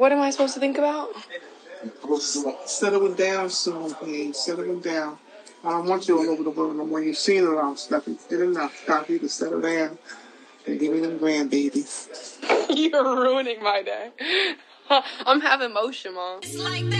What am I supposed to think about? Settle it down soon, please. Settle it down. I don't want you all over the world no more. You've seen it all, Steffi. Did enough. Time for you to settle down and give me them grandbabies. You're ruining my day. I'm having motion, Mom. It's like that.